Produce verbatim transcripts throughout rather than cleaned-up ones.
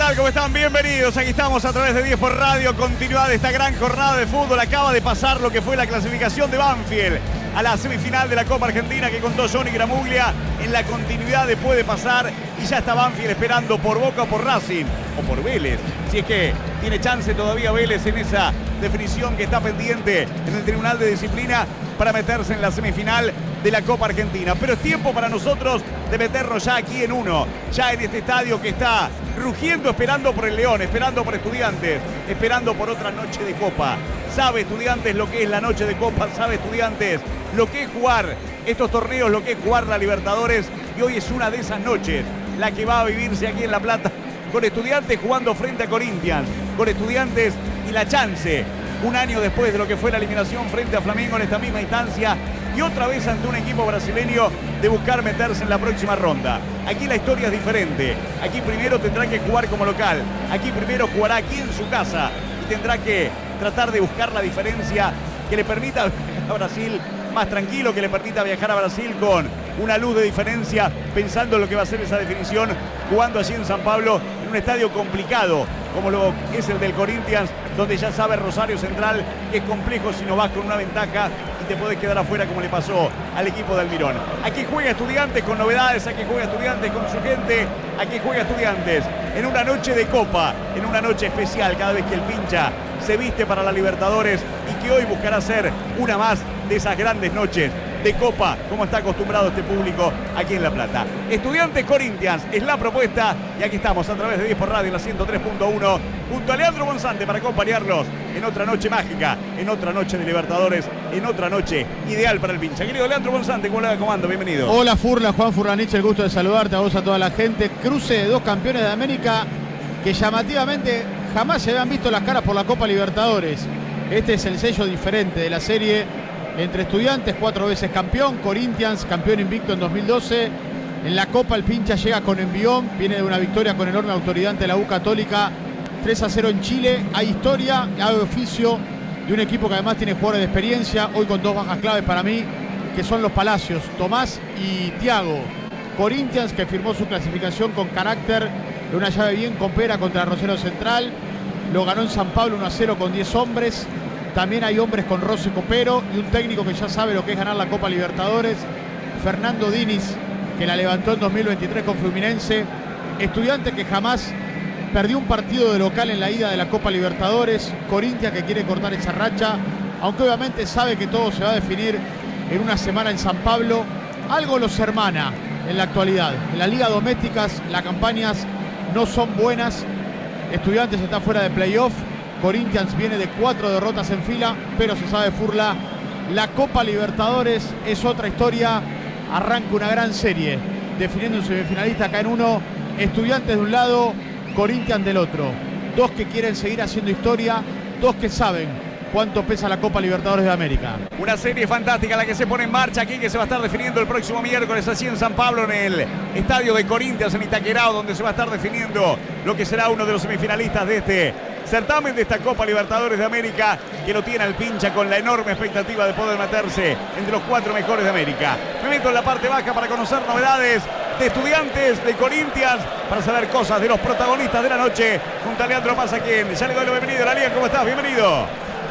tal? ¿Cómo están? Bienvenidos. Aquí estamos a través de diez por Radio. Continuidad de esta gran jornada de fútbol. Acaba de pasar lo que fue la clasificación de Banfield a la semifinal de la Copa Argentina que contó Johnny Gramuglia. En la continuidad de puede pasar y ya está Banfield esperando por Boca o por Racing o por Vélez. Si es que tiene chance todavía Vélez en esa definición que está pendiente en el Tribunal de Disciplina para meterse en la semifinal de la Copa Argentina. Pero es tiempo para nosotros de meternos ya aquí en uno, ya en este estadio que está rugiendo, esperando por el León, esperando por Estudiantes, esperando por otra noche de Copa. Sabe Estudiantes lo que es la noche de Copa, sabe Estudiantes lo que es jugar estos torneos, lo que es jugar la Libertadores, y hoy es una de esas noches, la que va a vivirse aquí en La Plata, con Estudiantes jugando frente a Corinthians, con Estudiantes y la chance, un año después de lo que fue la eliminación frente a Flamengo en esta misma instancia, y otra vez ante un equipo brasileño de buscar meterse en la próxima ronda. Aquí la historia es diferente. Aquí primero tendrá que jugar como local. Aquí primero jugará aquí en su casa y tendrá que tratar de buscar la diferencia que le permita viajar a Brasil más tranquilo, que le permita viajar a Brasil con una luz de diferencia, pensando en lo que va a ser esa definición, jugando allí en San Pablo, en un estadio complicado, como lo es el del Corinthians, donde ya sabe Rosario Central que es complejo si no vas con una ventaja y te puedes quedar afuera como le pasó al equipo de Almirón. Aquí juega Estudiantes con novedades, aquí juega Estudiantes con su gente, aquí juega Estudiantes en una noche de Copa, en una noche especial cada vez que el pincha se viste para la Libertadores y que hoy buscará ser una más de esas grandes noches de Copa, como está acostumbrado este público aquí en La Plata. Estudiantes Corinthians es la propuesta y aquí estamos a través de diez por Radio en la ciento tres punto uno junto a Leandro Bonzante para acompañarlos en otra noche mágica, en otra noche de Libertadores, en otra noche ideal para el pincha. Querido Leandro Bonzante, ¿cómo le va? Comando? Bienvenido. Hola Furla, Juan Furlanich, el gusto de saludarte a vos, a toda la gente. Cruce de dos campeones de América que llamativamente jamás se habían visto las caras por la Copa Libertadores. Este es el sello diferente de la serie entre Estudiantes, cuatro veces campeón, Corinthians, campeón invicto en dos mil doce. En la Copa el pincha llega con envión, viene de una victoria con enorme autoridad ante la U Católica, tres a cero en Chile. Hay historia, hay oficio de un equipo que además tiene jugadores de experiencia, hoy con dos bajas claves para mí, que son los Palacios, Tomás y Thiago. Corinthians, que firmó su clasificación con carácter, de una llave bien copera contra Rosario Central, lo ganó en San Pablo uno a cero con diez hombres. También hay hombres con roce copero y un técnico que ya sabe lo que es ganar la Copa Libertadores, Fernando Diniz, que la levantó en dos mil veintitrés con Fluminense. Estudiante que jamás perdió un partido de local en la ida de la Copa Libertadores. Corinthians que quiere cortar esa racha, aunque obviamente sabe que todo se va a definir en una semana en San Pablo. Algo los hermana en la actualidad. En las ligas domésticas las campañas no son buenas. Estudiantes está fuera de playoff. Corinthians viene de cuatro derrotas en fila, pero se sabe, Furla, la Copa Libertadores es otra historia. Arranca una gran serie, definiendo un semifinalista acá en uno. Estudiantes de un lado, Corinthians del otro. Dos que quieren seguir haciendo historia, dos que saben cuánto pesa la Copa Libertadores de América. Una serie fantástica la que se pone en marcha aquí, que se va a estar definiendo el próximo miércoles allí en San Pablo, en el estadio de Corinthians en Itaquerao, donde se va a estar definiendo lo que será uno de los semifinalistas de este certamen, de esta Copa Libertadores de América, que lo tiene al pincha con la enorme expectativa de poder meterse entre los cuatro mejores de América. Me meto en la parte baja para conocer novedades de Estudiantes, de Corinthians, para saber cosas de los protagonistas de la noche, junto a Leandro Paz, a quien ya le doy la bienvenida. Lalian, ¿cómo estás? Bienvenido.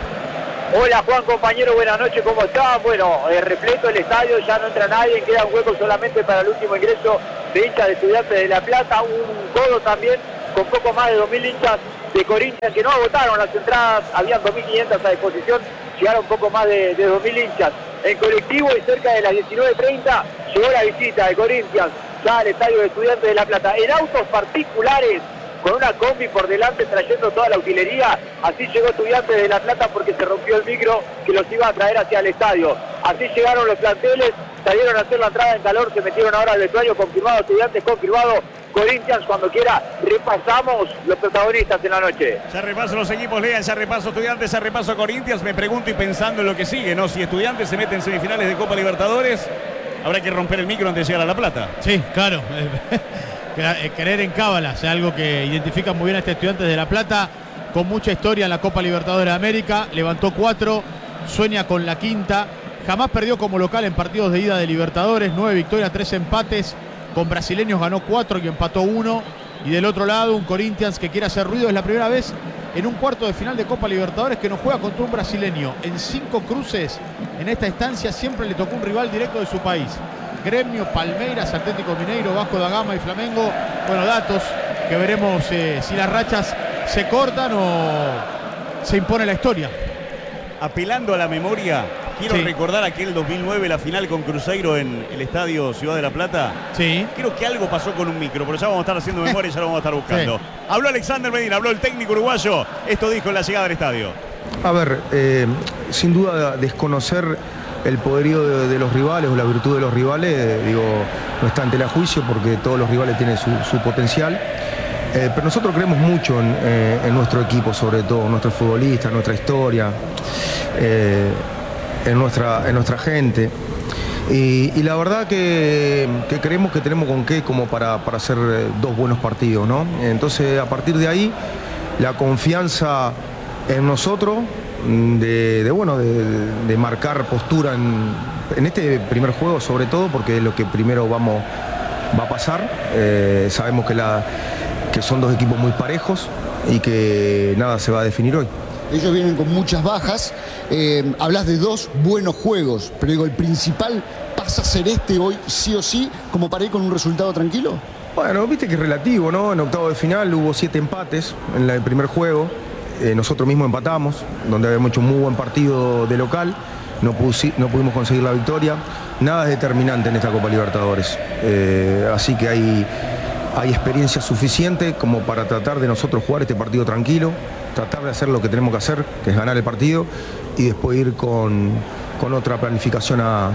Hola Juan, compañero, buenas noches, ¿cómo estás? Bueno, eh, repleto el estadio, ya no entra nadie, queda un hueco solamente para el último ingreso de hinchas de Estudiantes de La Plata, un codo también con poco más de dos mil hinchas de Corinthians que no agotaron las entradas, habían dos mil quinientas a disposición, llegaron un poco más de, de dos mil hinchas. En colectivo y cerca de las diecinueve treinta llegó la visita de Corinthians ya al estadio de Estudiantes de La Plata. En autos particulares, con una combi por delante trayendo toda la utilería, así llegó Estudiantes de La Plata porque se rompió el micro que los iba a traer hacia el estadio. Así llegaron los planteles, salieron a hacer la entrada en calor, se metieron ahora al vestuario, confirmado Estudiantes, confirmado Corinthians. Cuando quiera repasamos los protagonistas en la noche. Ya repaso los equipos, Lean, ya repaso Estudiantes, ya repaso Corinthians. Me pregunto y pensando en lo que sigue, ¿no? Si Estudiantes se mete en semifinales de Copa Libertadores, habrá que romper el micro antes de llegar a La Plata. Sí, claro. Creer en cábala, es algo que identifica muy bien a este Estudiantes de La Plata, con mucha historia en la Copa Libertadores de América. Levantó cuatro, sueña con la quinta. Jamás perdió como local en partidos de ida de Libertadores. Nueve victorias, tres empates. Con brasileños ganó cuatro y empató uno. Y del otro lado, un Corinthians que quiere hacer ruido. Es la primera vez en un cuarto de final de Copa Libertadores que no juega contra un brasileño. En cinco cruces en esta instancia siempre le tocó un rival directo de su país. Gremio, Palmeiras, Atlético Mineiro, Vasco da Gama y Flamengo. Bueno, datos que veremos eh, si las rachas se cortan o se impone la historia. Apelando a la memoria, quiero sí. recordar aquel dos mil nueve, la final con Cruzeiro en el Estadio Ciudad de la Plata. Sí. Creo que algo pasó con un micro, pero ya vamos a estar haciendo memoria y ya lo vamos a estar buscando. Sí. Habló Alexander Medina, habló el técnico uruguayo. Esto dijo en la llegada del estadio. A ver, eh, sin duda desconocer el poderío de, de los rivales o la virtud de los rivales, eh, digo, no está ante el juicio porque todos los rivales tienen su, su potencial. Eh, pero nosotros creemos mucho en, eh, en nuestro equipo, sobre todo, en nuestros futbolistas, en nuestra historia, eh, en, nuestra, en nuestra gente. Y, y la verdad que, que creemos que tenemos con qué como para, para hacer dos buenos partidos, ¿no? Entonces, a partir de ahí, la confianza en nosotros, de, de, bueno, de, de marcar postura en, en este primer juego, sobre todo, porque es lo que primero vamos, va a pasar. Eh, sabemos que la... que son dos equipos muy parejos y que nada se va a definir hoy. Ellos vienen con muchas bajas, eh, hablas de dos buenos juegos, pero digo, el principal pasa a ser este hoy sí o sí, como para ir con un resultado tranquilo. Bueno, viste que es relativo, ¿no? En octavo de final hubo siete empates en el primer juego, eh, nosotros mismos empatamos, donde habíamos hecho un muy buen partido de local, no, pusi, no pudimos conseguir la victoria, nada es determinante en esta Copa Libertadores, eh, así que hay... Hay experiencia suficiente como para tratar de nosotros jugar este partido tranquilo, tratar de hacer lo que tenemos que hacer, que es ganar el partido, y después ir con, con otra planificación a,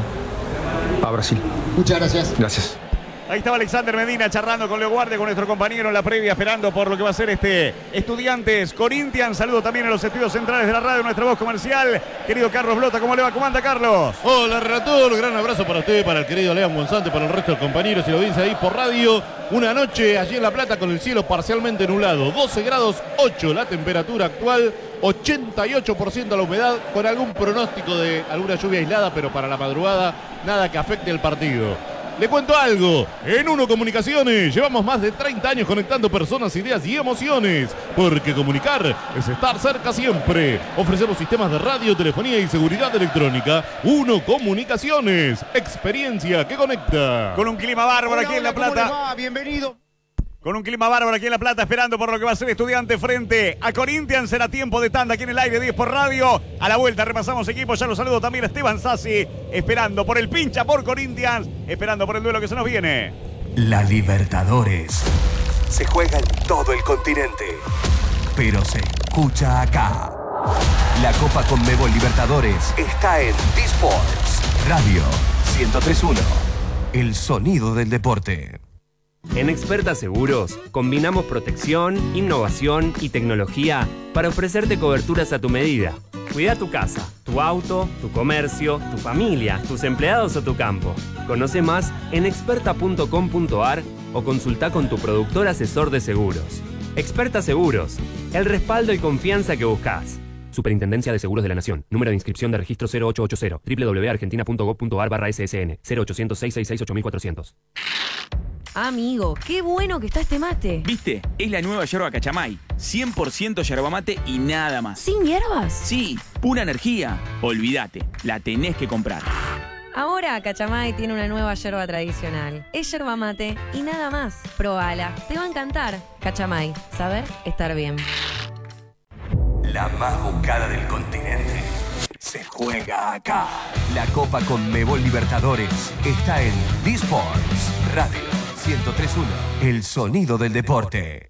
a Brasil. Muchas gracias. Gracias. Ahí estaba Alexander Medina charlando con Leo Guardia, con nuestro compañero en la previa, esperando por lo que va a ser este Estudiantes Corinthians. Saludo también a los estudios centrales de la radio, nuestra voz comercial. Querido Carlos Blota, ¿cómo le va? ¿Cómo anda, Carlos? Hola, relator. Gran abrazo para usted, para el querido Lean Monzante, para el resto de compañeros y la audiencia ahí por radio. Una noche allí en La Plata con el cielo parcialmente nublado. doce grados ocho la temperatura actual. ochenta y ocho por ciento la humedad, con algún pronóstico de alguna lluvia aislada, pero para la madrugada nada que afecte el partido. Le cuento algo, en Uno Comunicaciones llevamos más de treinta años conectando personas, ideas y emociones, porque comunicar es estar cerca siempre. Ofrecemos sistemas de radio, telefonía y seguridad electrónica. Uno Comunicaciones, experiencia que conecta. Con un clima bárbaro Hola, aquí hola, en La ¿cómo Plata. les va? Bienvenido. Con un clima bárbaro aquí en La Plata, esperando por lo que va a ser Estudiante frente a Corinthians. Será tiempo de tanda aquí en el aire, diez por radio. A la vuelta repasamos equipos. Ya lo saludo también a Esteban Sassi, esperando por el pincha por Corinthians, esperando por el duelo que se nos viene. La Libertadores se juega en todo el continente, pero se escucha acá. La Copa Conmebol Libertadores está en D-Sports Radio ciento tres punto uno. El sonido del deporte. En Experta Seguros combinamos protección, innovación y tecnología para ofrecerte coberturas a tu medida. Cuida tu casa, tu auto, tu comercio, tu familia, tus empleados o tu campo. Conoce más en experta punto com punto a r o consulta con tu productor asesor de seguros. Experta Seguros, el respaldo y confianza que buscas. Superintendencia de Seguros de la Nación. Número de inscripción de registro cero ocho ocho cero. doble u doble u doble u punto argentina punto gov punto a r barra S S N. cero ochocientos, seiscientos sesenta y seis, ocho mil cuatrocientos. Amigo, qué bueno que está este mate. ¿Viste? Es la nueva yerba Cachamay. cien por ciento yerba mate y nada más. ¿Sin hierbas? Sí, pura energía. Olvídate, la tenés que comprar. Ahora Cachamay tiene una nueva yerba tradicional. Es yerba mate y nada más. Probala, te va a encantar. Cachamay, saber estar bien. La más buscada del continente se juega acá. La Copa Conmebol Libertadores está en D-Sports Radio ciento tres punto uno. El sonido del deporte.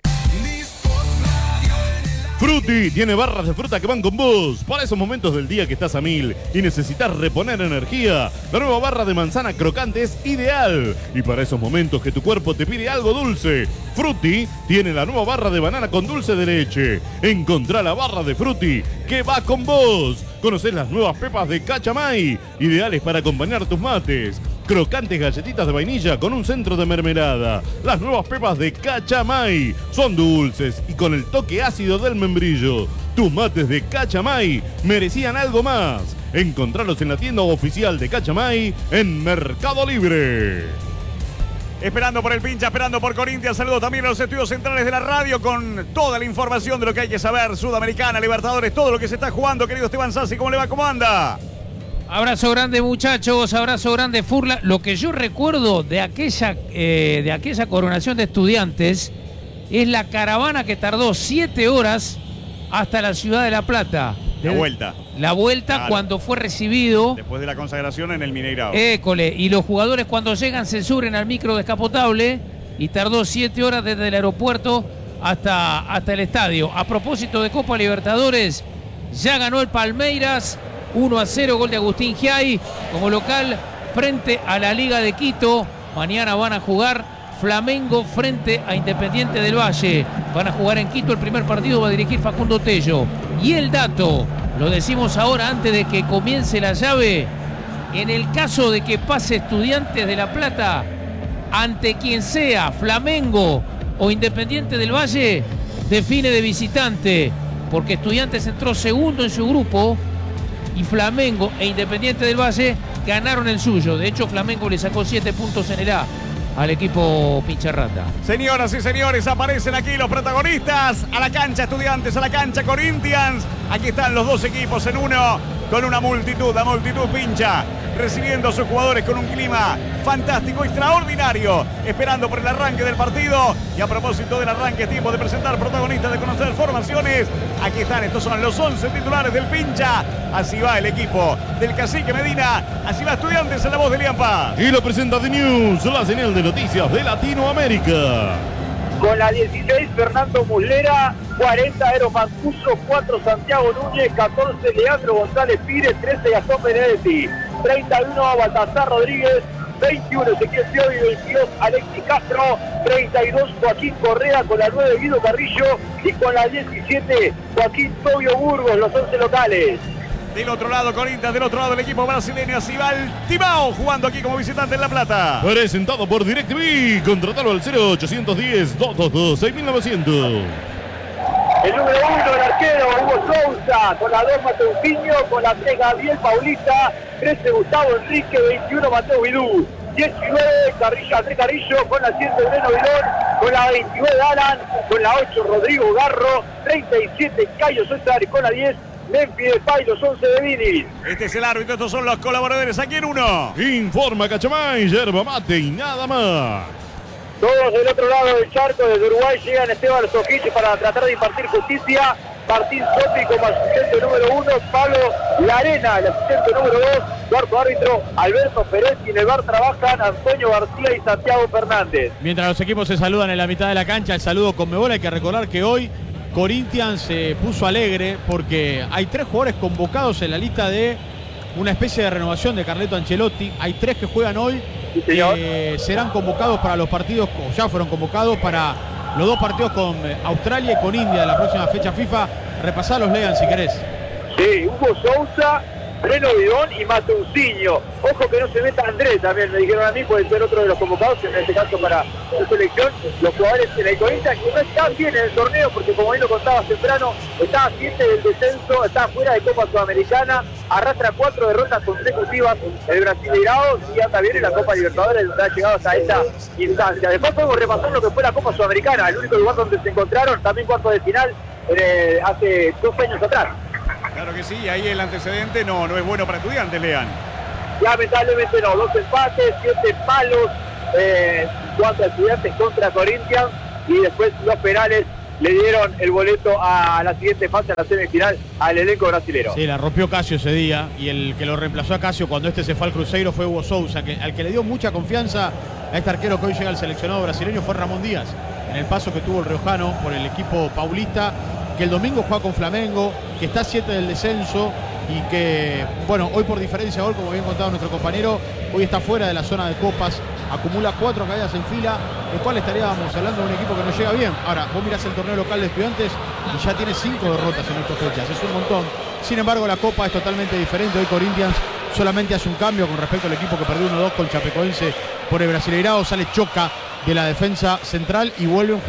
Frutti tiene barras de fruta que van con vos. Para esos momentos del día que estás a mil y necesitas reponer energía, la nueva barra de manzana crocante es ideal. Y para esos momentos que tu cuerpo te pide algo dulce, Frutti tiene la nueva barra de banana con dulce de leche. Encontrá la barra de Frutti que va con vos. Conocés las nuevas pepas de Cachamay, ideales para acompañar tus mates. Crocantes galletitas de vainilla con un centro de mermelada. Las nuevas pepas de Cachamay son dulces y con el toque ácido del membrillo. Tus mates de Cachamay merecían algo más. Encontralos en la tienda oficial de Cachamay en Mercado Libre. esperando por el pincha, esperando por Corinthians. Saludo también a los estudios centrales de la radio con toda la información de lo que hay que saber. Sudamericana, Libertadores, todo lo que se está jugando. Querido Esteban Sassi, ¿cómo le va? ¿Cómo anda? Abrazo grande, muchachos, abrazo grande, Furla. Lo que yo recuerdo de aquella, eh, de aquella coronación de Estudiantes es la caravana que tardó siete horas hasta la ciudad de La Plata. La vuelta. La vuelta Claro. Cuando fue recibido. Después de la consagración en el Mineirao. École, y los jugadores cuando llegan se suben al micro descapotable y tardó siete horas desde el aeropuerto hasta, hasta el estadio. A propósito de Copa Libertadores, ya ganó el Palmeiras uno a cero, gol de Agustín Giai como local frente a la Liga de Quito. Mañana van a jugar Flamengo frente a Independiente del Valle. Van a jugar en Quito, el primer partido va a dirigir Facundo Tello. Y el dato, lo decimos ahora antes de que comience la llave, en el caso de que pase Estudiantes de La Plata, ante quien sea, Flamengo o Independiente del Valle, define de visitante, porque Estudiantes entró segundo en su grupo y Flamengo e Independiente del Valle ganaron el suyo. De hecho, Flamengo le sacó siete puntos en el A al equipo Pincharrata. Señoras y señores, aparecen aquí los protagonistas. A la cancha Estudiantes, a la cancha Corinthians. Aquí están los dos equipos en uno, con una multitud, la multitud pincha, recibiendo a sus jugadores con un clima fantástico, extraordinario, esperando por el arranque del partido. Y a propósito del arranque, es tiempo de presentar protagonistas, de conocer formaciones. Aquí están, estos son los once titulares del pincha. Así va el equipo del Cacique Medina, así va Estudiantes en la voz de Lian Paz. Y lo presenta The News, la señal de noticias de Latinoamérica. Con la dieciséis, Fernando Muslera. cuarenta, Aero Mancuso. cuatro, Santiago Núñez. catorce, Leandro González Pires. trece, Gastón Benedetti. treinta y uno, Baltasar Rodríguez. veintiuno, Ezequiel Piovi. veintidós, Alexis Castro. treinta y dos, Joaquín Correa. Con la nueve, Guido Carrillo. Y con la diecisiete, Joaquín Tobio Burgos. Los once locales. Del otro lado Corinthians, del otro lado el equipo brasileño. Así va el Timao jugando aquí como visitante en La Plata. Presentado por DirecTV. Contratalo al cero ochocientos diez, doscientos veintidós, seis mil novecientos. El número uno, el arquero, Hugo Sousa. Con la dos, Mateo Piño. Con la tres, Gabriel Paulista. trece, Gustavo Enrique. veintiuno, Mateo Vidú. diecinueve, Carrillo, André Carrillo. Con la siete, Breno Vilón. Con la veintinueve, Alan. Con la ocho, Rodrigo Garro. treinta y siete, Cayo César. Y con la diez, Memphis Depay. Los once de Vini. Este es el árbitro, estos son los colaboradores aquí en uno. Informa Cachamay, yerba mate y nada más. Todos del otro lado del charco, desde Uruguay, llegan Esteban Sojic para tratar de impartir justicia. Martín Sopi como asistente número uno, Pablo Larena, el asistente número dos, cuarto árbitro, Alberto Pérez, y en el bar trabajan Antonio García y Santiago Fernández. Mientras los equipos se saludan en la mitad de la cancha, el saludo con Mebol. Hay que recordar que hoy Corinthians se puso alegre porque hay tres jugadores convocados en la lista de una especie de renovación de Carleto Ancelotti. Hay tres que juegan hoy, Sí, señor. que serán convocados para los partidos, o ya fueron convocados para los dos partidos con Australia y con India de la próxima fecha FIFA. Repasalos, lean si querés. Sí, Hugo Sousa, Breno Bidón y Mateusinho. Ojo que no se meta Andrés también, me dijeron a mí, puede ser otro de los convocados, en este caso para su selección. Los jugadores en el Corinthians que no están bien en el torneo, porque como ahí lo contabas temprano, está a siete del descenso, está fuera de Copa Sudamericana, arrastra cuatro derrotas consecutivas el Brasileirao y anda bien en la Copa Libertadores, donde ha llegado hasta esta instancia. Después podemos repasar lo que fue la Copa Sudamericana, el único lugar donde se encontraron, también cuartos de final, eh, hace dos años atrás. Claro que sí, ahí el antecedente no, no es bueno para Estudiantes, Lean. Lamentablemente no, dos empates, siete palos, eh, cuatro Estudiantes contra Corinthians y después los penales le dieron el boleto a la siguiente fase, a la semifinal, al elenco brasilero. Sí, la rompió Casio ese día y el que lo reemplazó a Casio cuando este se fue al Cruzeiro fue Hugo Sousa, que, al que le dio mucha confianza a este arquero que hoy llega al seleccionado brasileño fue Ramón Díaz, en el paso que tuvo el riojano por el equipo paulista, que el domingo juega con Flamengo, que está a siete del descenso y que, bueno, hoy por diferencia de gol, como bien contado nuestro compañero, hoy está fuera de la zona de copas, acumula cuatro caídas en fila, el cual estaríamos hablando de un equipo que no llega bien. Ahora, vos mirás el torneo local de Estudiantes y ya tiene cinco derrotas en estas fechas, es un montón. Sin embargo, la Copa es totalmente diferente. Hoy Corinthians solamente hace un cambio con respecto al equipo que perdió uno dos con Chapecoense por el Brasileirao. Sale Choca de la defensa central y vuelve un jugador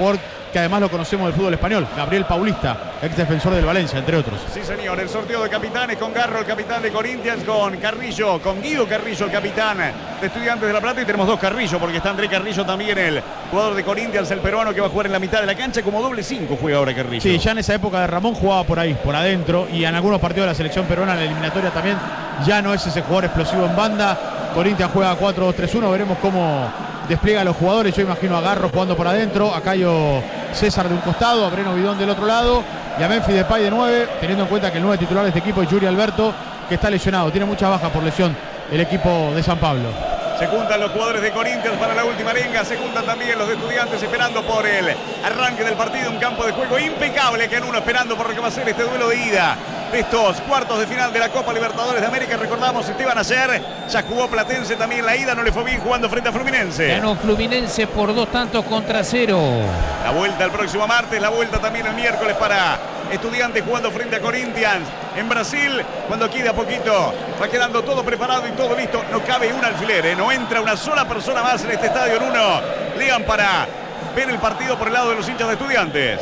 que además lo conocemos del fútbol español, Gabriel Paulista, ex defensor del Valencia, entre otros. Sí, señor, el sorteo de capitanes con Garro, el capitán de Corinthians, con Carrillo, con Guido Carrillo, el capitán de Estudiantes de La Plata, y tenemos dos Carrillo, porque está André Carrillo también, el jugador de Corinthians, el peruano que va a jugar en la mitad de la cancha, como doble cinco juega ahora Carrillo. Sí, ya en esa época de Ramón jugaba por ahí, por adentro, y en algunos partidos de la selección peruana, en la eliminatoria también, ya no es ese jugador explosivo en banda. Corinthians juega cuatro dos tres uno, veremos cómo despliega a los jugadores. Yo imagino a Garro jugando por adentro, a Cayo César de un costado, a Breno Bidón del otro lado y a Memphis Depay de nueve, teniendo en cuenta que el nueve titular de este equipo es Yuri Alberto, que está lesionado, tiene muchas bajas por lesión el equipo de San Pablo. Se juntan los jugadores de Corinthians para la última arenga, se juntan también los de Estudiantes esperando por el arranque del partido, un campo de juego impecable que en uno esperando por lo que va a ser este duelo de ida de estos cuartos de final de la Copa Libertadores de América. Recordamos, Esteban, ayer ya jugó Platense también la ida, no le fue bien jugando frente a Fluminense. Ganó Fluminense por dos tantos contra cero. La vuelta el próximo martes, la vuelta también el miércoles para Estudiantes jugando frente a Corinthians en Brasil. Cuando aquí de a poquito va quedando todo preparado y todo listo, no cabe un alfiler, ¿eh? No entra una sola persona más en este estadio en uno. Lean para ver el partido por el lado de los hinchas de Estudiantes.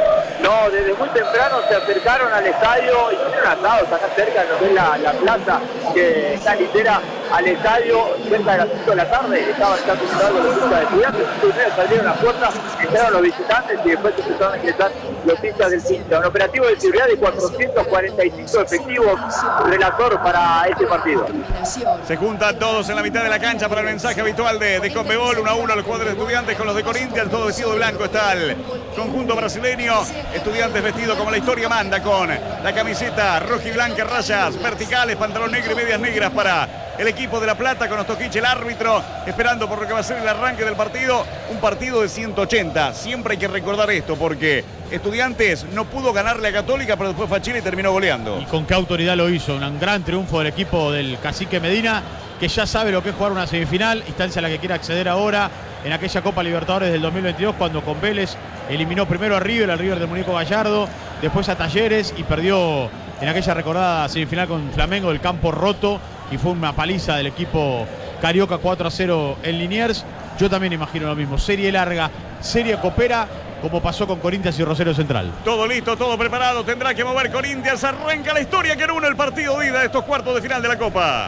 No, desde muy temprano se acercaron al estadio y hicieron asados acá cerca, lo que es la, la plaza que está litera al estadio, cerca de las cinco de la tarde, estaban ya conectados los hinchas de Estudiantes, primero salieron a la puerta, entraron los visitantes y después empezaron a ingresar los hinchas del Pincha. Un operativo de seguridad de cuatrocientos cuarenta y cinco efectivos, relator para este partido. Se juntan todos en la mitad de la cancha para el mensaje habitual de, de Conmebol, uno a uno los jugadores de Estudiantes con los de Corinthians, todo vestido de blanco está el conjunto brasileño. Estudiantes vestido como la historia manda, con la camiseta roja y blanca, rayas verticales, pantalón negro y medias negras para el equipo de La Plata, con Ostojic, el árbitro, esperando por lo que va a ser el arranque del partido. Un partido de ciento ochenta. Siempre hay que recordar esto, porque Estudiantes no pudo ganarle a Católica, pero después fue a Chile y terminó goleando. Y con qué autoridad lo hizo. Un gran triunfo del equipo del Cacique Medina, que ya sabe lo que es jugar una semifinal, instancia a la que quiere acceder ahora en aquella Copa Libertadores del dos mil veintidós, cuando con Vélez eliminó primero a River, al River de Muñeco Gallardo, después a Talleres y perdió en aquella recordada semifinal con Flamengo del campo roto, y fue una paliza del equipo carioca cuatro a cero en Liniers. Yo también imagino lo mismo, serie larga, serie copera, como pasó con Corinthians y Rosario Central. Todo listo, todo preparado, tendrá que mover Corinthians, arranca la historia que une el partido de ida de estos cuartos de final de la Copa.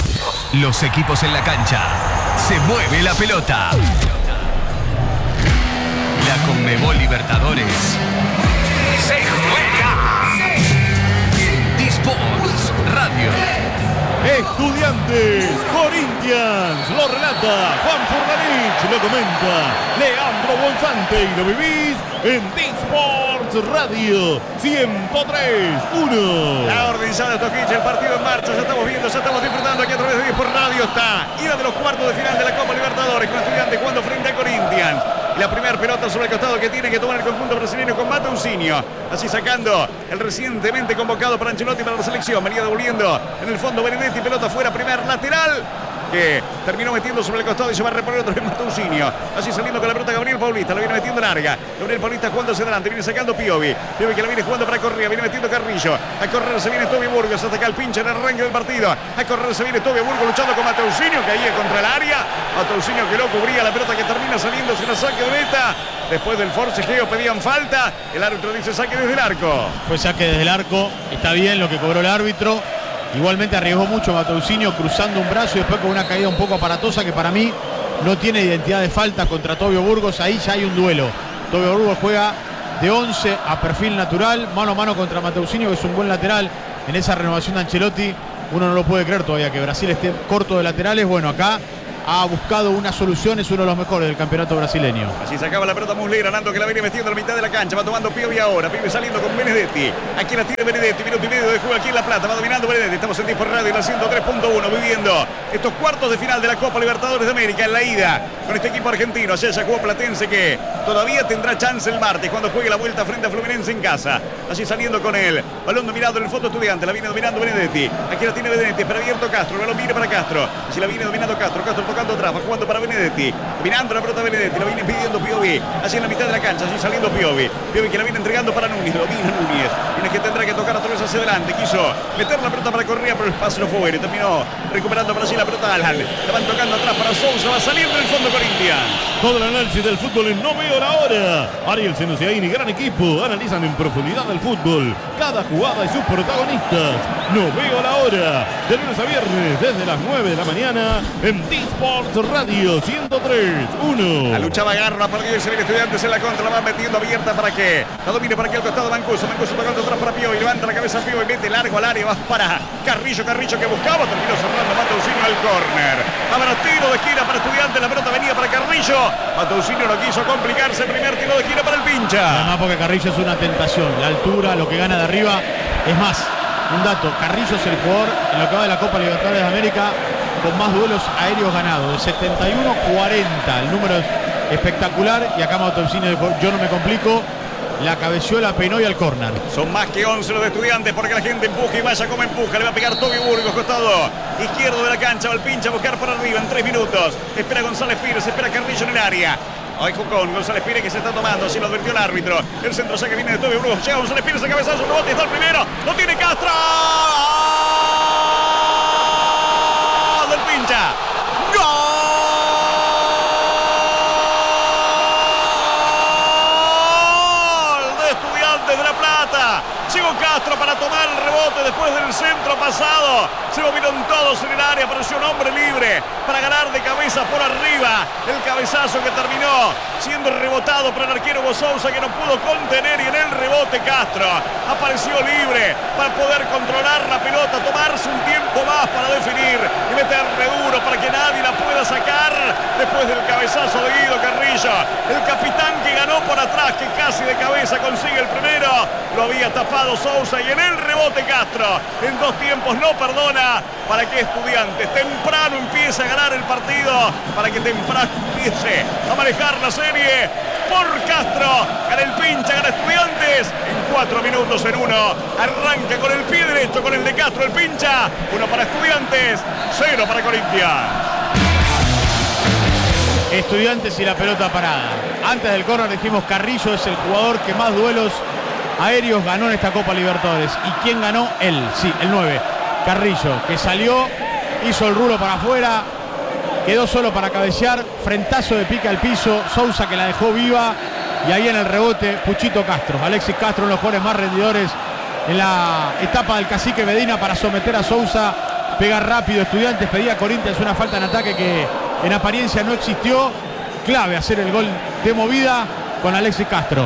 Los equipos en la cancha, se mueve la pelota. La Conmebol Libertadores se juega en D-Sports Radio. Estudiantes, Corinthians, lo relata Juan Furlanich, lo comenta Leandro Bolsante y lo vivís en D-Sports Radio ciento tres uno. La orden ya de Ostojic, el partido en marcha, ya estamos viendo, ya estamos disfrutando aquí a través de D-Sports Radio. Está ida de los cuartos de final de la Copa Libertadores, con Estudiantes jugando frente a Corinthians. La primera pelota sobre el costado que tiene que tomar el conjunto brasileño con Mateusinho. Así sacando el recientemente convocado para Ancelotti para la selección. Venía devolviendo en el fondo Benedetti. Pelota fuera, primer lateral, que terminó metiendo sobre el costado y se va a reponer otra vez Mateusinho. Así saliendo con la pelota Gabriel Paulista. La viene metiendo larga. Gabriel Paulista jugando hacia adelante. Viene sacando Piovi. Piovi que la viene jugando para Correa. Viene metiendo Carrillo. A correr se viene Toby Burgos. Hasta acá el pinche en el arranque del partido. A correr se viene Toby Burgos luchando con Mateusinho. Caía contra el área. Mateusinho que lo cubría. La pelota que termina saliendo sin saque de meta. Después del forcejeo pedían falta. El árbitro dice saque desde el arco. Fue saque desde el arco. Está bien lo que cobró el árbitro. Igualmente arriesgó mucho Mateusinho cruzando un brazo y después con una caída un poco aparatosa que para mí no tiene identidad de falta contra Tobio Burgos. Ahí ya hay un duelo. Tobio Burgos juega de once a perfil natural, mano a mano contra Mateusinho, que es un buen lateral en esa renovación de Ancelotti. Uno no lo puede creer todavía que Brasil esté corto de laterales. Bueno, acá ha buscado una solución, es uno de los mejores del campeonato brasileño. Así sacaba la pelota Muslera, Nando que la viene metiendo a la mitad de la cancha, va tomando Piovi ahora, Piovi saliendo con Benedetti, aquí la tiene Benedetti, minuto y medio de juego aquí en La Plata, va dominando Benedetti, estamos en Dispo Radio en la ciento tres punto uno, viviendo estos cuartos de final de la Copa Libertadores de América en la ida con este equipo argentino. Ayer ya jugó Platense, que todavía tendrá chance el martes cuando juegue la vuelta frente a Fluminense en casa. Así saliendo con el balón dominado en el fondo Estudiante, la viene dominando Benedetti, aquí la tiene Benedetti, para abierto Castro, el balón viene para Castro, así la viene dominando Castro, Castro tocando atrás, va jugando para Benedetti, mirando la pelota Benedetti, lo viene pidiendo Piovi, así en la mitad de la cancha, así saliendo Piovi, Piovi que la viene entregando para Núñez. Domina Núñez. Núñez que tendrá que tocar otra vez hacia adelante. Quiso meter la pelota para Correa, pero el pase no fue bueno. Terminó recuperando para allí la pelota Alan. La van tocando atrás para Sousa. Va saliendo el fondo Corinthians. Todo el análisis del fútbol en No Veo la Hora. Ariel Senosiaini, gran equipo. Analizan en profundidad el fútbol. Cada jugada y sus protagonistas. No Veo la Hora. De lunes a viernes desde las nueve de la mañana en D-Sports Radio ciento tres punto uno. La luchaba Garra, partido y se viene Estudiantes en la contra. La va metiendo abierta para que la domine para aquí al costado Mancuso. Mancuso tocando atrás para Pío y levanta la cabeza Pío y mete largo al área. Va para Carrillo. Carrillo que buscaba. Terminó cerrando Mateusinho al córner. Habrá tiro de esquina para Estudiantes. La pelota venía para Carrillo. Mateusinho no quiso complicarse. Primer tiro de esquina para el pincha. Además porque Carrillo es una tentación. La altura, lo que gana de arriba. Es más, un dato. Carrillo es el jugador en lo que va de la Copa Libertadores de América con más duelos aéreos ganados. De setenta y uno a cuarenta. El número es espectacular. Y acá Mateusinho dijo, yo no me complico. La cabeció, la peinó y al córner. Son más que once los de Estudiantes porque la gente empuja y vaya como empuja. Le va a pegar Toby Burgos, costado izquierdo de la cancha. Va el pincha a buscar por arriba en tres minutos. Espera González Pires, espera Carrillo en el área. Ojo con González Pires que se está tomando, así lo advirtió el árbitro. El centro saque viene de Toby Burgos. Llega González Pires, a cabezazo, rebote, está el primero. Lo tiene Castro. Del pincha. ¡Gol! De La Plata, llegó Castro para tomar el rebote después del centro pasado, se movieron todos en el área, apareció un hombre libre para ganar de cabeza por arriba, el cabezazo que terminó siendo rebotado por el arquero Hugo Sousa que no pudo contener y en el rebote Castro apareció libre para poder controlar la pelota, tomarse un tiempo más para definir y meterle duro para que nadie la pueda sacar después del cabezazo de Guido Carrillo, el capitán que ganó por atrás, que casi de cabeza consigue el primero. Lo había tapado Sousa y en el rebote Castro en dos tiempos no perdona para que Estudiantes temprano empiece a ganar el partido, para que temprano empiece a manejar la serie por Castro. Gana el pincha, gana Estudiantes en cuatro minutos en uno. Arranca con el pie derecho con el de Castro el pincha. Uno para Estudiantes, cero para Corinthians. Estudiantes y la pelota parada. Antes del córner dijimos Carrillo es el jugador que más duelos aéreos ganó en esta Copa Libertadores. ¿Y quién ganó? Él, sí, el nueve. Carrillo, que salió, hizo el rulo para afuera, quedó solo para cabecear, frentazo de pica al piso, Sousa que la dejó viva y ahí en el rebote Puchito Castro. Alexis Castro, uno de los jugadores más rendidores en la etapa del cacique Medina para someter a Sousa. Pega rápido Estudiantes, pedía a Corinthians una falta en ataque que en apariencia no existió. Clave hacer el gol de movida con Alexis Castro.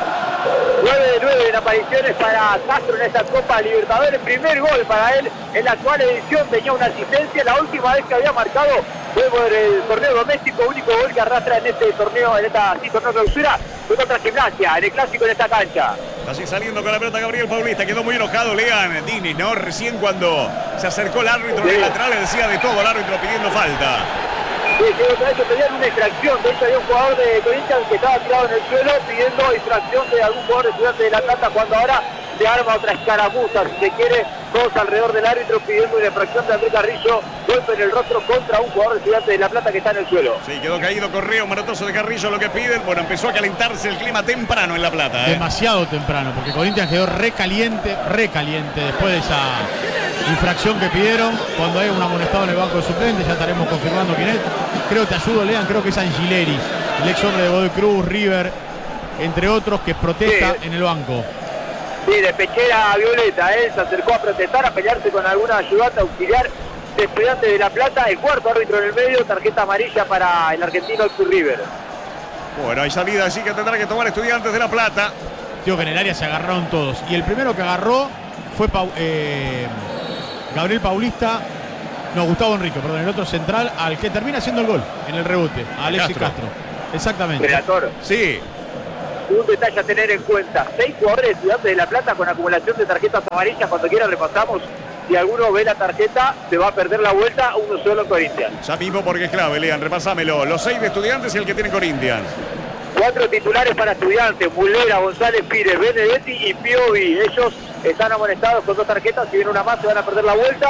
nueve de nueve en apariciones para Castro en esta Copa Libertadores. Primer gol para él en la actual edición. Tenía una asistencia. La última vez que había marcado fue por el torneo doméstico. Único gol que arrastra en este torneo, en esta sí, torneo clausura, fue contra Gimnasia, en el clásico en esta cancha. Así saliendo con la pelota Gabriel Paulista. Quedó muy enojado Lean Diniz, ¿no? Recién cuando se acercó el árbitro del lateral le decía de todo al árbitro pidiendo falta. Sí, creo que de hecho pedían una extracción. De hecho había un jugador de Corinthians que estaba tirado en el suelo pidiendo extracción de algún jugador de Estudiantes de La Plata, cuando ahora se arma otra escaramuza, si se quiere, todos alrededor del árbitro pidiendo una infracción de Andrés Carrillo, golpe en el rostro contra un jugador de Estudiantes de La Plata que está en el suelo. Sí, quedó caído Correa, un manotazo de Carrillo, lo que piden. Bueno, empezó a calentarse el clima temprano en La Plata, ¿eh? Demasiado temprano, porque Corinthians quedó recaliente, recaliente después de esa infracción que pidieron. Cuando hay un amonestado en el banco de suplentes, ya estaremos confirmando quién es. Creo, te ayudo, Lean, creo que es Angileri, el ex hombre de Godoy Cruz, River, entre otros, que protesta sí en el banco. Sí, de pechera a Violeta, él se acercó a protestar, a pelearse con alguna ayudante auxiliar de Estudiantes de La Plata. El cuarto árbitro en el medio, tarjeta amarilla para el argentino Cruz River. Bueno, hay salida así que tendrá que tomar Estudiantes de La Plata. Digo que en el área se agarraron todos. Y el primero que agarró fue Pau, eh, Gabriel Paulista, no, Gustavo Enrique, perdón, el otro central, al que termina haciendo el gol en el rebote, a Alexis Castro. Castro. Exactamente. Relator. Sí. Un detalle a tener en cuenta: seis jugadores de Estudiantes de La Plata con acumulación de tarjetas amarillas. Cuando quiera repasamos. Si alguno ve la tarjeta, se va a perder la vuelta. Uno solo en Corinthians. Ya mismo porque es clave, Lean, repasámelo. Los seis de Estudiantes y el que tiene Corinthians. Cuatro titulares para Estudiantes: Mulera, González Pires, Benedetti y Piovi. Ellos están amonestados con dos tarjetas. Si viene una más, se van a perder la vuelta.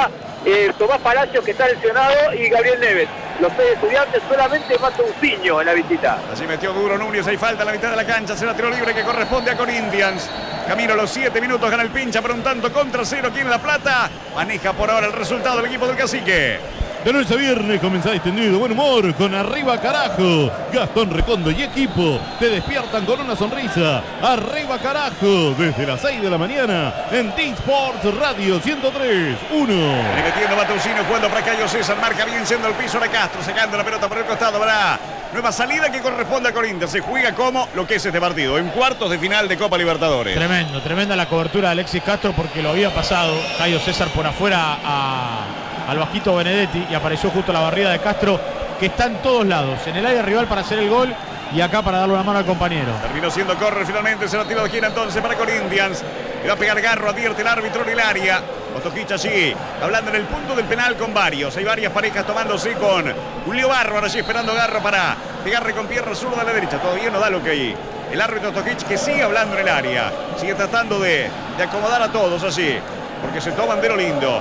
eh, Tomás Palacios, que está lesionado, y Gabriel Neves. Los seis estudiantes, solamente Mateusinho en la visita. Así metió duro Núñez, hay falta en la mitad de la cancha, será tiro libre que corresponde a Corinthians. Camino a los siete minutos, gana el Pincha, pero un tanto contra cero aquí en La Plata. Maneja por ahora el resultado del equipo del Cacique. De lunes a viernes comienza distendido, buen humor, con Arriba Carajo. Gastón Recondo y equipo te despiertan con una sonrisa. Arriba Carajo, desde las seis de la mañana en T-Sports Radio ciento tres punto uno. Le metiendo Mateusinho, jugando para Cayo César, marca bien siendo el piso de Castro, sacando la pelota por el costado para nueva salida que corresponde a Corinthians. Se juega como lo que es este partido, en cuartos de final de Copa Libertadores. Tremendo, tremenda la cobertura de Alexis Castro porque lo había pasado Cayo César por afuera a... al Vasquito Benedetti y apareció justo la barrida de Castro, que está en todos lados, en el área rival para hacer el gol y acá para darle una mano al compañero. Terminó siendo correr finalmente, será tiro de esquina entonces para Corinthians. Le va a pegar Garro, advierte el árbitro en el área. Ostojic allí, hablando en el punto del penal con varios. Hay varias parejas tomándose con un lío bárbaro allí esperando Garro para pegarle con pierna zurda a la derecha. Todavía no da lo que hay. El árbitro Ostojic que sigue hablando en el área. Sigue tratando de, de acomodar a todos allí, porque se toman de lo lindo.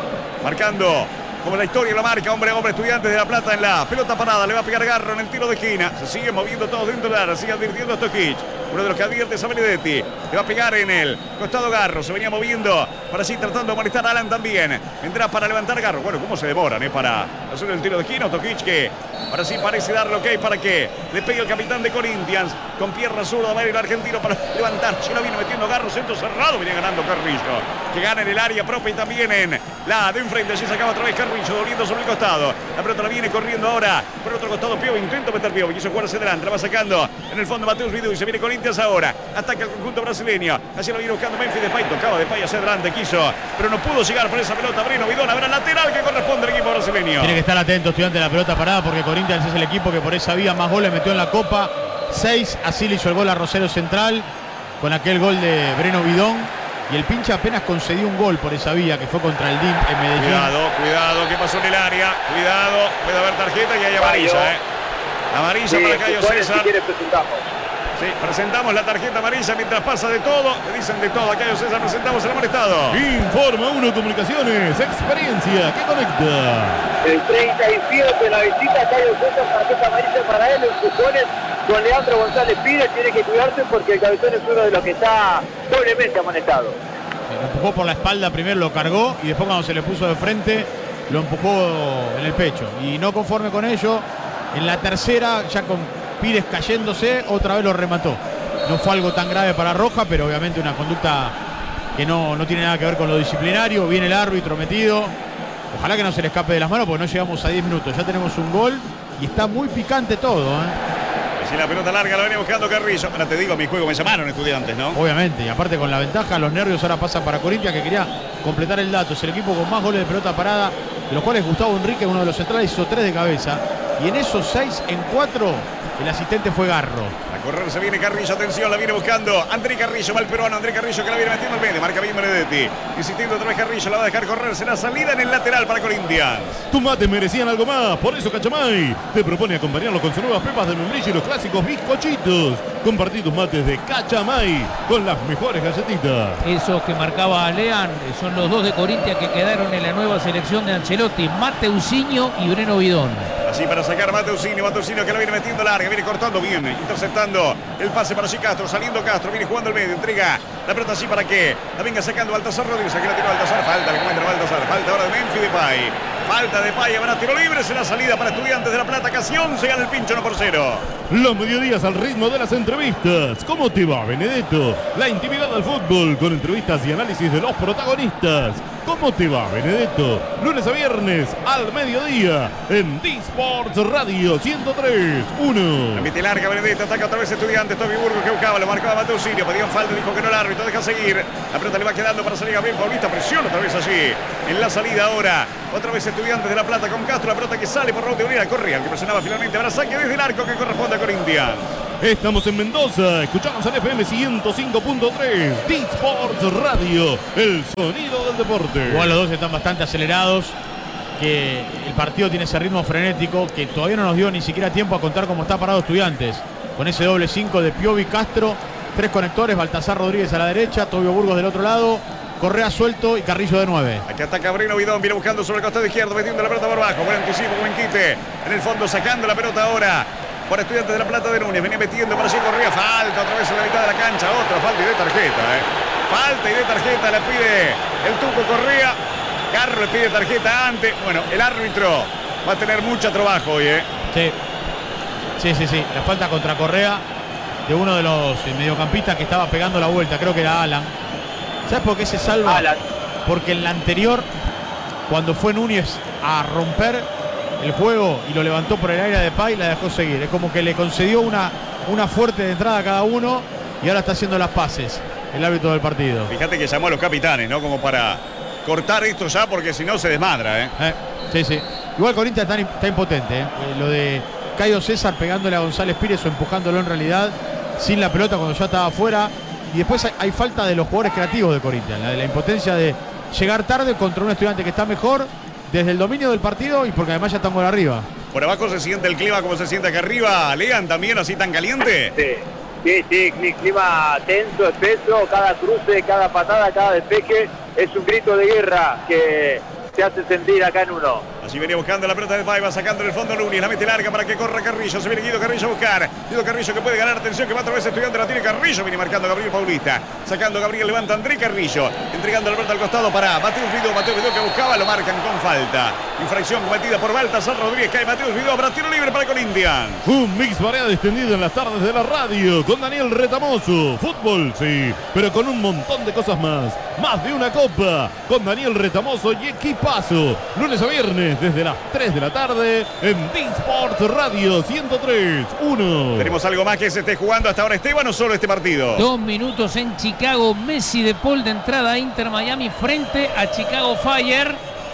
Marcando como la historia lo marca, hombre a hombre, Estudiantes de La Plata en la pelota parada. Le va a pegar Garro en el tiro de esquina. Se sigue moviendo todos dentro del área, sigue advirtiendo a Ostojic. Uno de los que advierte es a Benedetti. Le va a pegar en el costado Garro. Se venía moviendo para así tratando de molestar a Alan también. Vendrá para levantar Garro. Bueno, cómo se demoran eh, para hacer el tiro de esquina. Ostojic que ahora sí parece darle ok para que le pegue el capitán de Corinthians. Con pierna zurda va a ir el argentino para levantar. Chino viene metiendo Garro, centro cerrado. Viene ganando Carrillo, que gana en el área propia y también en la de enfrente. Allí sacaba otra vez Carrillo, doliendo sobre el costado. La pelota la viene corriendo ahora por otro costado Piovi. Intenta meter Piovi, quiso jugar hacia adelante. La va sacando en el fondo Mateus Vidú y se viene Corinthians ahora. Ataca el conjunto brasileño. Así lo viene buscando Memphis Depay. Tocaba Depay hacia adelante, quiso, pero no pudo llegar por esa pelota. Breno Vidón, habrá lateral que corresponde al equipo brasileño. Tiene que estar atento Estudiante de la pelota parada porque Corinthians es el equipo que por esa vía más goles metió en la Copa. seis, así le hizo el gol a Rosario Central con aquel gol de Breno Vidón. Y el Pincha apenas concedió un gol por esa vía que fue contra el D I M en Medellín. Cuidado, cuidado, ¿qué pasó en el área? Cuidado, puede haber tarjeta y hay amarilla, ¿eh? Amarilla sí, para Cayo César. Si quiere, presentamos. Sí, presentamos la tarjeta amarilla mientras pasa de todo. Le dicen de todo a Cayo César, presentamos el amonestado. Informa Uno Comunicaciones, experiencia que conecta. El treinta y siete de la visita, Cayo César, tarjeta amarilla para él, empujones con Leandro González Pires. Tiene que cuidarse porque el cabezón es uno de los que está doblemente amonestado. Lo empujó por la espalda, primero lo cargó y después cuando se le puso de frente lo empujó en el pecho. Y no conforme con ello, en la tercera, ya con Pires cayéndose, otra vez lo remató. No fue algo tan grave para Roja, pero obviamente una conducta que no, no tiene nada que ver con lo disciplinario. Viene el árbitro metido. Ojalá que no se le escape de las manos porque no llegamos a diez minutos. Ya tenemos un gol y está muy picante todo, ¿eh? Si la pelota larga la viene buscando Carrillo. Ahora te digo, a mi juego me llamaron Estudiantes, ¿no? Obviamente, y aparte con la ventaja, los nervios ahora pasan para Corinthians, que quería completar el dato. Es el equipo con más goles de pelota parada, de los cuales Gustavo Enrique, uno de los centrales, hizo tres de cabeza. Y en esos seis, en cuatro, el asistente fue Garro. A correr se viene Carrillo, atención, la viene buscando André Carrillo, va el peruano, André Carrillo que la viene metiendo al medio, marca bien Benedetti. Insistiendo otra vez Carrillo, la va a dejar correr, será salida en el lateral para Corinthians. Tus mates merecían algo más, por eso Cachamay te propone acompañarlo con sus nuevas pepas de membrillo y los clásicos bizcochitos. Compartí tus mates de Cachamay con las mejores galletitas. Esos que marcaba Lean son los dos de Corinthians que quedaron en la nueva selección de Ancelotti, Mateusinho y Breno Vidón. Así para sacar Mateusinho, Mateusinho que la viene metiendo larga, viene cortando bien, interceptando el pase para allí Castro, saliendo Castro, viene jugando el medio, entrega la pelota así para que la venga sacando Baltasar Rodríguez, aquí la tiró Baltasar, falta, le encuentra Baltasar, falta ahora de Memphis Depay, falta de Depay, habrá tiro libre, será salida para Estudiantes de La Plata, casi once, gana el Pincho uno por cero. Los mediodías al ritmo de las entrevistas. ¿Cómo te va, Benedetto? La intimidad del fútbol con entrevistas y análisis de los protagonistas. ¿Cómo te va, Benedetto? Lunes a viernes al mediodía en T-Sports Radio ciento tres punto uno. La mete larga Benedetto, ataca otra vez Estudiantes, Toby Burgos que buscaba, lo marcaba Mateusinho, pedían falta, dijo que no el árbitro, deja seguir. La pelota le va quedando para salir Gabriel Paulista, presiona otra vez allí. En la salida ahora, otra vez Estudiantes de La Plata con Castro, la pelota que sale por Raúl de Uriel, corría, el que presionaba finalmente, habrá saque desde el arco que corresponde a Corinthians. Estamos en Mendoza, escuchamos en F M ciento cinco punto tres, T-Sports Radio, el sonido del deporte. Igual los dos están bastante acelerados, que el partido tiene ese ritmo frenético, que todavía no nos dio ni siquiera tiempo a contar cómo está parado Estudiantes. Con ese doble cinco de Piovi Castro, tres conectores, Baltasar Rodríguez a la derecha, Tobio Burgos del otro lado, Correa suelto y Carrillo de nueve. Aquí ataca Breno Bidón, viene buscando sobre el costado izquierdo, metiendo la pelota por abajo. Buen anticipo, buen quite. En el fondo sacando la pelota ahora por Estudiantes de La Plata de Núñez. Venía metiendo para allí Correa. Falta otra vez en la mitad de la cancha. Otra falta y de tarjeta. ¿eh? Falta y de tarjeta le pide el Tuco Correa. Garro le pide tarjeta antes. Bueno, el árbitro va a tener mucho trabajo hoy. ¿eh? Sí. Sí, sí, sí. La falta contra Correa de uno de los mediocampistas que estaba pegando la vuelta. Creo que era Alan. ¿Sabes por qué se salva? Alan. Porque en la anterior, cuando fue Núñez a romper el juego y lo levantó por el aire de Depay, la dejó seguir. Es como que le concedió una, una fuerte de entrada a cada uno y ahora está haciendo las pases el árbitro del partido. Fíjate que llamó a los capitanes, ¿no? Como para cortar esto ya, porque si no se desmadra, ¿eh? eh sí, sí. Igual Corinthians está, está impotente, ¿eh? Lo de Caio César pegándole a González Pires o empujándolo en realidad sin la pelota cuando ya estaba afuera. Y después hay, hay falta de los jugadores creativos de Corinthians, la de la impotencia de llegar tarde contra un Estudiante que está mejor desde el dominio del partido y porque además ya están por arriba. Por abajo se siente el clima como se siente acá arriba. Lean también así tan caliente. Sí, sí, sí, clima tenso, espeso, cada cruce, cada patada, cada despeje es un grito de guerra que se hace sentir acá en uno. Así venía buscando la pelota de Pay, va sacando en el fondo Núñez, la mete larga para que corra Carrillo, se viene Guido Carrillo a buscar, Guido Carrillo que puede ganar, atención que va otra vez Estudiante, la tiene Carrillo, viene marcando Gabriel Paulista, sacando Gabriel, levanta André Carrillo, entregando la pelota al costado para Mateus Vidó, Mateus Vidó que buscaba, lo marcan con falta, infracción cometida por Baltasar Rodríguez, cae Mateus Vidó, habrá tiro libre para Corinthians. Un mix variado extendido en las tardes de la radio, con Daniel Retamoso, fútbol sí, pero con un montón de cosas más, más de una copa, con Daniel Retamoso y equipazo, lunes a viernes desde las tres de la tarde en D-Sport Radio ciento tres punto uno. Tenemos algo más que se esté jugando hasta ahora, Esteban, o solo este partido. Dos minutos en Chicago, Messi de Paul de entrada a Inter Miami frente a Chicago Fire.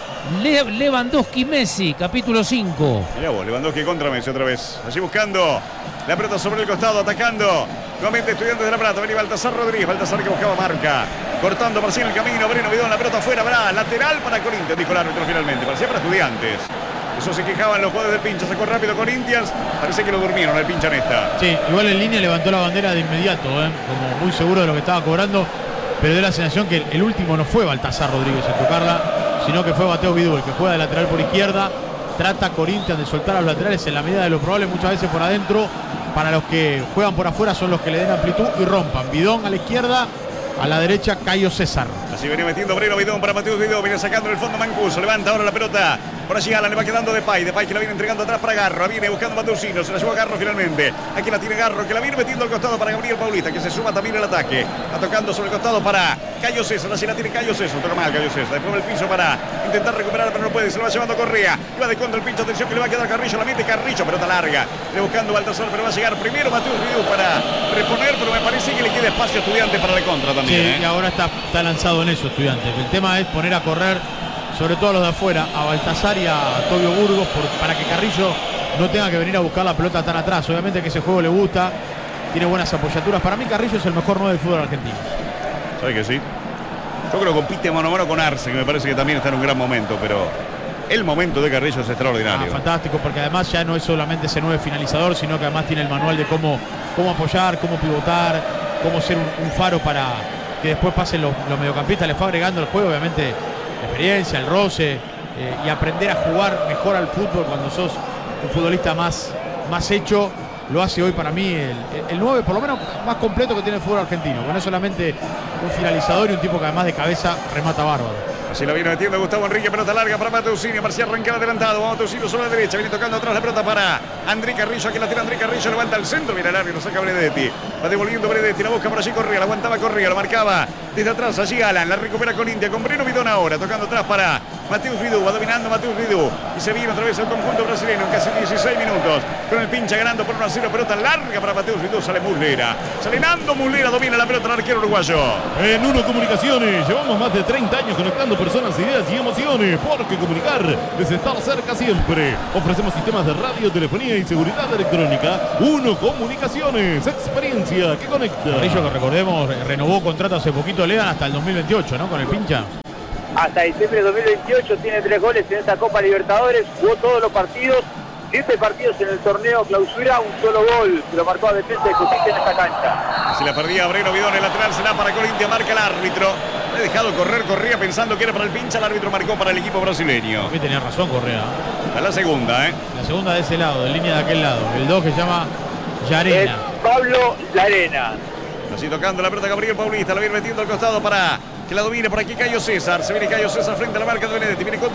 Le Lewandowski Messi, capítulo cinco. Mirá vos, Lewandowski contra Messi otra vez. Allí buscando la pelota sobre el costado, atacando. Nuevamente Estudiantes de La Plata, venía Baltasar Rodríguez, Baltasar que buscaba marca. Cortando por sí en el camino, Breno Bidón, la pelota afuera, habrá lateral para Corinthians, dijo el árbitro finalmente. Parecía para Estudiantes. Eso se quejaban los jugadores del pincha, sacó rápido Corinthians. Parece que lo durmieron el pincha en esta. Sí, igual en línea levantó la bandera de inmediato, ¿eh? Como muy seguro de lo que estaba cobrando. Pero dio la sensación que el último no fue Baltasar Rodríguez en tocarla, sino que fue Mateus Vidú, el que juega de lateral por izquierda. Trata Corinthians de soltar a los laterales en la medida de lo probable, muchas veces por adentro. Para los que juegan por afuera son los que le den amplitud y rompan. Bidón a la izquierda, a la derecha Caio César. Así venía metiendo Breno Bidón para Mateus Vidó, viene sacando en el fondo Mancuso, levanta ahora la pelota. Por allí Alan le va quedando Depay, Depay que la viene entregando atrás para Garro, viene buscando Mateusino, se la lleva Garro finalmente. Aquí la tiene Garro, que la viene metiendo al costado para Gabriel Paulista, que se suma también el ataque. Está tocando sobre el costado para Caio César, así la tiene Caio César, toca mal Caio César. Después del piso para intentar recuperar, pero no puede, se lo va llevando Correa. Va de contra el pincho, atención que le va a quedar Carrillo, la mete Carrillo, pelota larga. Le buscando Baltasar, pero va a llegar primero Mateus Vidú para reponer, pero me parece que le queda espacio a Estudiantes para la contra también. Sí, ¿eh? y ahora está, está lanzado en eso Estudiantes. El tema es poner a correr, sobre todo a los de afuera, a Baltasar y a Tobio Burgos, por, para que Carrillo no tenga que venir a buscar la pelota tan atrás. Obviamente que ese juego le gusta, tiene buenas apoyaturas. Para mí Carrillo es el mejor nueve del fútbol argentino. ¿Sabe que sí? Yo creo que compite mano a mano con Arce, que me parece que también está en un gran momento, pero el momento de Carrillo es extraordinario. Ah, fantástico, porque además ya no es solamente ese nueve finalizador, sino que además tiene el manual de cómo, cómo apoyar, cómo pivotar, cómo ser un, un faro para que después pasen los, los mediocampistas. Le fue agregando el juego, obviamente, la experiencia, el roce, eh, y aprender a jugar mejor al fútbol cuando sos un futbolista más, más hecho. Lo hace hoy para mí el, el nueve, por lo menos más completo que tiene el fútbol argentino, que no es solamente un finalizador y un tipo que además de cabeza remata bárbaro. Así la viene metiendo Gustavo Enrique, pelota larga para Mateusino, Marcial arranca adelantado, Mateusino sobre la derecha, viene tocando atrás la pelota para André Carrillo, aquí la tira André Carrillo, levanta al centro, mira el área, lo saca Benedetti, va devolviendo Benedetti, la busca por allí Correa, la aguantaba Correa, lo marcaba desde atrás, allí Alan, la recupera con India, con Breno Bidón ahora, tocando atrás para Mateus Vidú, va dominando Mateus Vidú, y se viene otra vez el conjunto brasileño, en casi dieciséis minutos, con el pincha ganando por uno a cero, pelota larga para Mateus Vidú, sale Muslera, sale Nando Muslera, domina la pelota el arquero uruguayo. En Uno Comunicaciones llevamos más de treinta años conectando personas, ideas y emociones, porque comunicar es estar cerca siempre. Ofrecemos sistemas de radio, telefonía y seguridad electrónica. Uno Comunicaciones, experiencia que conecta. Carrillo, que recordemos, renovó contrato hace poquito, Lean hasta el dos mil veintiocho, ¿no? Con el pincha. Hasta diciembre de dos mil veintiocho tiene tres goles en esta Copa Libertadores, jugó todos los partidos, siete partidos en el torneo clausura, un solo gol, se lo marcó a Defensa y Justicia en esta cancha. Se la perdía Breno Bidón, el lateral será para Corinthians, marca el árbitro. he dejado correr, corría pensando que era para el pincha, el árbitro marcó para el equipo brasileño. Aquí tenía razón Correa. A la segunda, ¿eh? La segunda de ese lado, de línea de aquel lado. El dos que se llama Llarena. Es Pablo Llarena. Así tocando la pelota Gabriel Paulista, la viene metiendo al costado para que la domine por aquí Cayo César. Se viene Cayo César frente a la marca de Benedetti. Viene contra